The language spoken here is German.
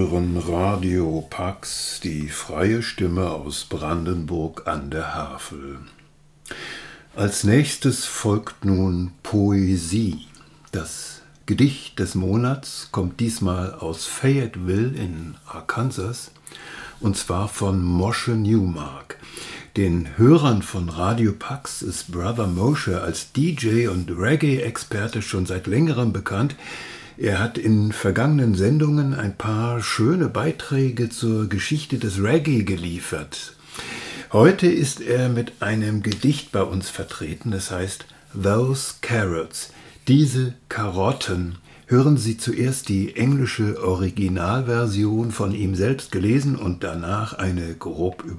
hören Radio Pax, die freie Stimme aus Brandenburg an der Havel. Als nächstes folgt nun Poesie. Das Gedicht des Monats kommt diesmal aus Fayetteville in Arkansas, und zwar von Moshe Newmark. Den Hörern von Radio Pax ist Brother Moshe als DJ und Reggae-Experte schon seit längerem bekannt. Er hat in vergangenen Sendungen ein paar schöne Beiträge zur Geschichte des Reggae geliefert. Heute ist er mit einem Gedicht bei uns vertreten, das heißt Those Carrots, diese Karotten. Hören Sie zuerst die englische Originalversion von ihm selbst gelesen und danach eine grob